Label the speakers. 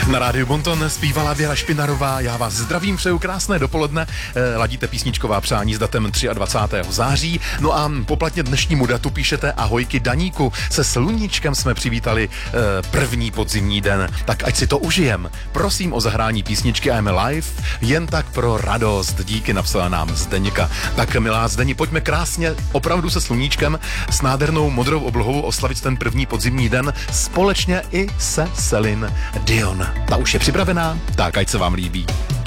Speaker 1: Na rádiu Bonton zpívala Věra Špinarová. Já vás zdravím, přeju krásné dopoledne. Ladíte písničková přání s datem 23. září. No a poplatně dnešnímu datu píšete ahojky Daníku. Se sluníčkem jsme přivítali první podzimní den. Tak ať si to užijem. Prosím o zahrání písničky I'm Alive, jen tak pro radost. Díky, napsala nám Zdeňka. Tak milá Zdeni, pojďme krásně opravdu se sluníčkem s nádhernou modrou oblohou oslavit ten první podzimní den společně i se Celine Dion. Ta už je připravená, tak ať se vám líbí.